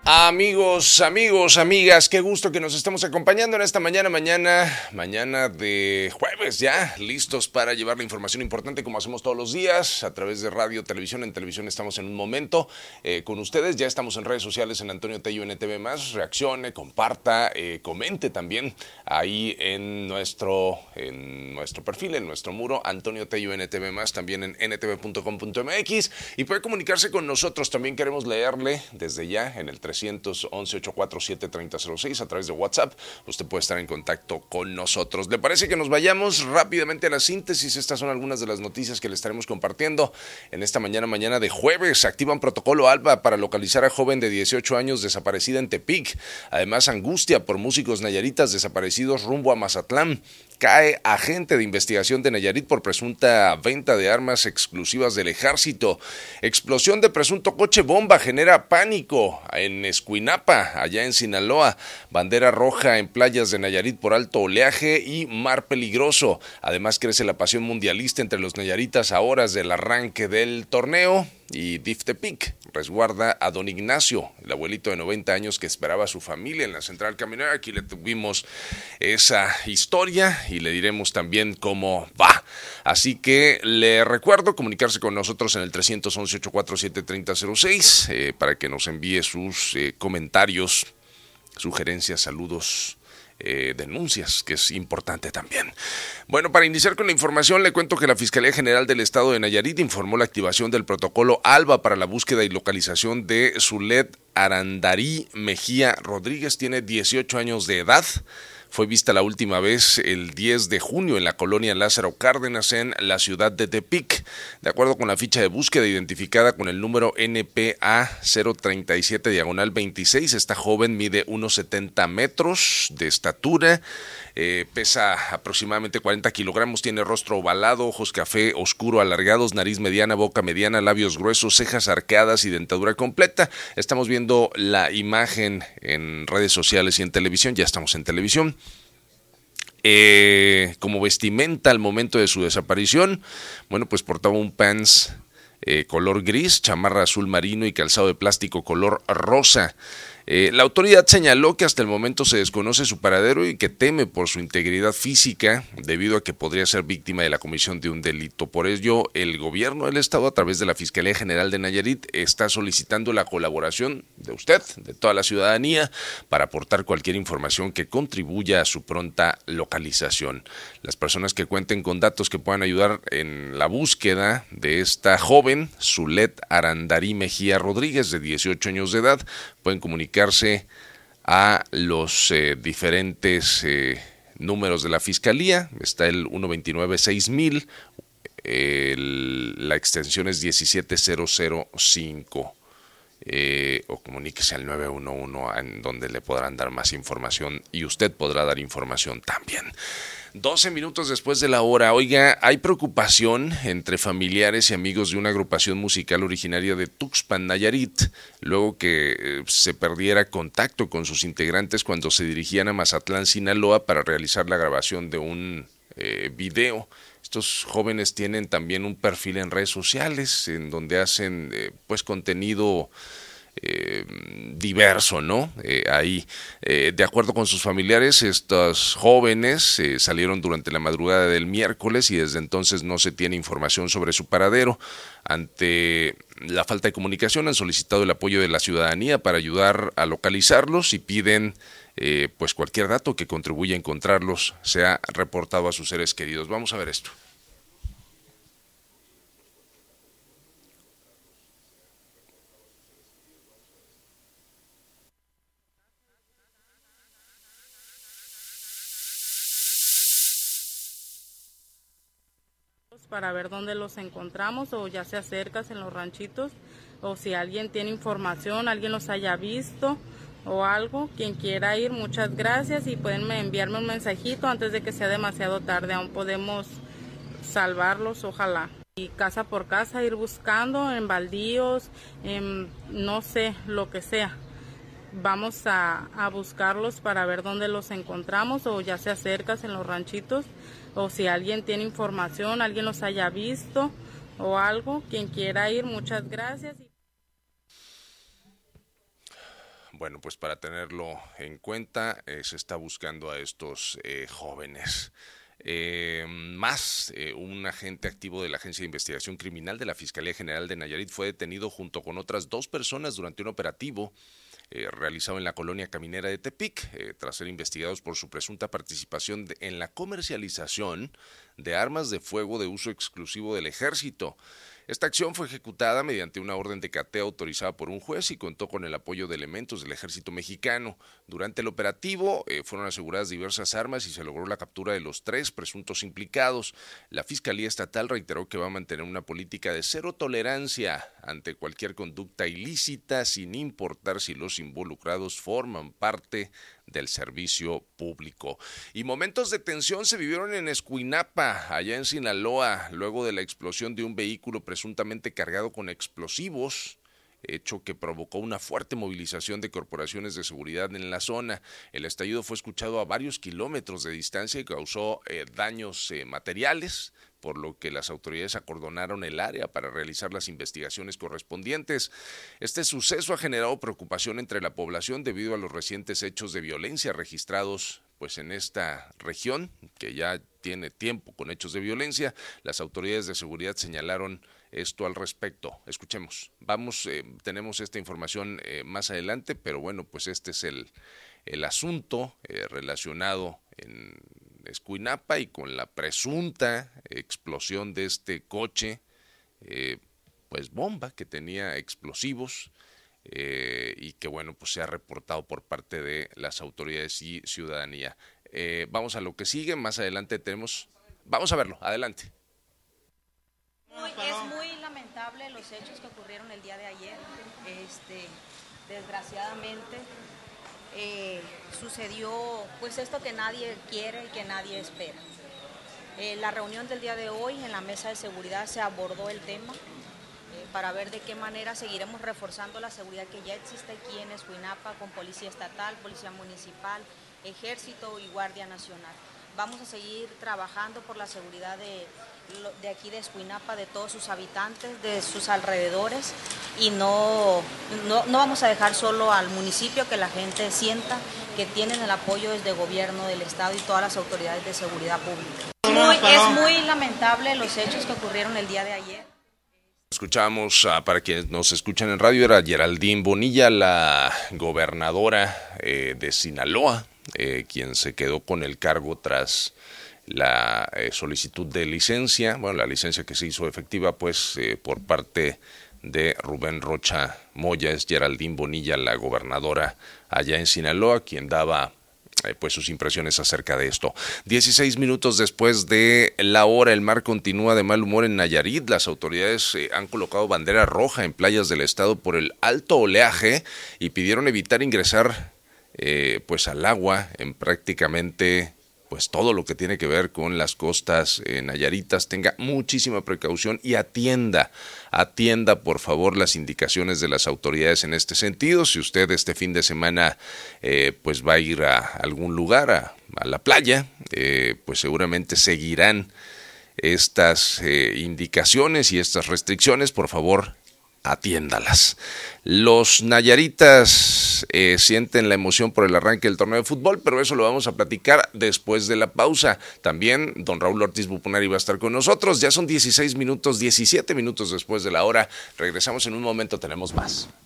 Amigos, amigas, qué gusto que nos estemos acompañando en esta mañana de jueves ya, listos para llevar la información importante como hacemos todos los días a través de radio, televisión. En televisión estamos en un momento con ustedes, ya estamos en redes sociales en Antonio Tello NTV+, reaccione, comparta, comente también ahí en nuestro perfil, en nuestro muro, Antonio Tello NTV+, también en ntv.com.mx, y puede comunicarse con nosotros. También queremos leerle desde ya en el 311-847-3006 a través de WhatsApp. Usted puede estar en contacto con nosotros. ¿Le parece que nos vayamos rápidamente a la síntesis? Estas son algunas de las noticias que le estaremos compartiendo en esta mañana de jueves. Activan protocolo ALBA para localizar a joven de 18 años desaparecida en Tepic. Además, angustia por músicos nayaritas desaparecidos rumbo a Mazatlán. Cae agente de investigación de Nayarit por presunta venta de armas exclusivas del ejército. Explosión de presunto coche bomba genera pánico en Escuinapa, allá en Sinaloa. Bandera roja en playas de Nayarit por alto oleaje y mar peligroso. Además, crece la pasión mundialista entre los nayaritas a horas del arranque del torneo. Y DIF Tepic resguarda a don Ignacio, el abuelito de 90 años que esperaba a su familia en la central camionera. Aquí le tuvimos esa historia y le diremos también cómo va. Así que le recuerdo comunicarse con nosotros en el 311-847-3006 para que nos envíe sus comentarios, sugerencias, saludos, denuncias, que es importante también. Bueno, para iniciar con la información, le cuento que la Fiscalía General del Estado de Nayarit informó la activación del protocolo ALBA para la búsqueda y localización de Zulet Arandarí Mejía Rodríguez. Tiene 18 años de edad. Fue vista la última vez el 10 de junio en la colonia Lázaro Cárdenas en la ciudad de Tepic. De acuerdo con la ficha de búsqueda identificada con el número NPA 037-26, esta joven mide unos 70 metros de estatura, pesa aproximadamente 40 kilogramos, tiene rostro ovalado, ojos café oscuro alargados, nariz mediana, boca mediana, labios gruesos, cejas arqueadas y dentadura completa. Estamos viendo la imagen en redes sociales y en televisión, ya estamos en televisión. Como vestimenta al momento de su desaparición, bueno, pues portaba un pants color gris, chamarra azul marino y calzado de plástico color rosa. La autoridad señaló que hasta el momento se desconoce su paradero y que teme por su integridad física debido a que podría ser víctima de la comisión de un delito. Por ello, el gobierno del estado, a través de la Fiscalía General de Nayarit, está solicitando la colaboración de usted, de toda la ciudadanía, para aportar cualquier información que contribuya a su pronta localización. Las personas que cuenten con datos que puedan ayudar en la búsqueda de esta joven, Zulet Arandarí Mejía Rodríguez, de 18 años de edad, pueden comunicarse a los diferentes números de la Fiscalía. Está el 129-6000, la extensión es 17005. O comuníquese al 911 en donde le podrán dar más información y usted podrá dar información también. 12 minutos después de la hora. Oiga, hay preocupación entre familiares y amigos de una agrupación musical originaria de Tuxpan, Nayarit, luego que se perdiera contacto con sus integrantes cuando se dirigían a Mazatlán, Sinaloa, para realizar la grabación de un video. Estos jóvenes tienen también un perfil en redes sociales en donde hacen pues contenido diverso, ¿no? De acuerdo con sus familiares, estos jóvenes salieron durante la madrugada del miércoles y desde entonces no se tiene información sobre su paradero. Ante la falta de comunicación, han solicitado el apoyo de la ciudadanía para ayudar a localizarlos y piden pues cualquier dato que contribuya a encontrarlos sea reportado a sus seres queridos. Vamos a ver esto. Para ver dónde los encontramos, o ya sea cerca en los ranchitos, o si alguien tiene información, alguien los haya visto o algo, quien quiera ir, muchas gracias, y pueden enviarme un mensajito antes de que sea demasiado tarde, aún podemos salvarlos, ojalá. Y casa por casa ir buscando en baldíos, no sé, lo que sea. Vamos a buscarlos para ver dónde los encontramos, o ya sea cerca en los ranchitos, o si alguien tiene información, alguien los haya visto o algo, quien quiera ir, muchas gracias. bueno, pues para tenerlo en cuenta, se está buscando a estos jóvenes. Un agente activo de la Agencia de Investigación Criminal de la Fiscalía General de Nayarit fue detenido junto con otras 2 personas durante un operativo realizado en la colonia caminera de Tepic, tras ser investigados por su presunta participación en la comercialización de armas de fuego de uso exclusivo del Ejército. Esta acción fue ejecutada mediante una orden de cateo autorizada por un juez y contó con el apoyo de elementos del Ejército Mexicano. Durante el operativo fueron aseguradas diversas armas y se logró la captura de los 3 presuntos implicados. La Fiscalía Estatal reiteró que va a mantener una política de cero tolerancia ante cualquier conducta ilícita, sin importar si los involucrados forman parte del servicio público. Y momentos de tensión se vivieron en Escuinapa, allá en Sinaloa, luego de la explosión de un vehículo presuntamente cargado con explosivos, hecho que provocó una fuerte movilización de corporaciones de seguridad en la zona. El estallido fue escuchado a varios kilómetros de distancia y causó daños materiales, por lo que las autoridades acordonaron el área para realizar las investigaciones correspondientes. Este suceso ha generado preocupación entre la población debido a los recientes hechos de violencia registrados pues en esta región, que ya tiene tiempo con hechos de violencia. Las autoridades de seguridad señalaron esto al respecto. Escuchemos. Tenemos esta información más adelante, pero bueno, pues este es el asunto relacionado en Escuinapa y con la presunta explosión de este coche, pues bomba que tenía explosivos, y que bueno, pues se ha reportado por parte de las autoridades y ciudadanía. Vamos a lo que sigue, más adelante vamos a verlo, adelante. Es muy lamentable los hechos que ocurrieron el día de ayer. Desgraciadamente sucedió pues esto que nadie quiere y que nadie espera. La reunión del día de hoy en la mesa de seguridad se abordó el tema para ver de qué manera seguiremos reforzando la seguridad que ya existe aquí en Escuinapa con Policía Estatal, Policía Municipal, Ejército y Guardia Nacional. Vamos a seguir trabajando por la seguridad de aquí de Escuinapa, de todos sus habitantes, de sus alrededores, y no vamos a dejar solo al municipio, que la gente sienta que tienen el apoyo desde el gobierno del estado y todas las autoridades de seguridad pública. Es muy lamentable los hechos que ocurrieron el día de ayer. Escuchamos, para quienes nos escuchan en radio, era Geraldine Bonilla, la gobernadora de Sinaloa, quien se quedó con el cargo tras la solicitud de licencia, la licencia que se hizo efectiva pues por parte de Rubén Rocha Moya. Es Geraldine Bonilla, la gobernadora allá en Sinaloa, quien daba pues sus impresiones acerca de esto. 16 minutos después de la hora, el mar continúa de mal humor en Nayarit. Las autoridades han colocado bandera roja en playas del estado por el alto oleaje y pidieron evitar ingresar pues al agua en prácticamente pues todo lo que tiene que ver con las costas nayaritas. Tenga muchísima precaución y atienda por favor las indicaciones de las autoridades en este sentido. Si usted este fin de semana pues va a ir a algún lugar, a la playa, pues seguramente seguirán estas indicaciones y estas restricciones. Por favor, atiéndalas. Los nayaritas sienten la emoción por el arranque del torneo de fútbol, pero eso lo vamos a platicar después de la pausa. También don Raúl Ortiz Bupunari va a estar con nosotros. Ya son 17 minutos después de la hora. Regresamos en un momento, tenemos más.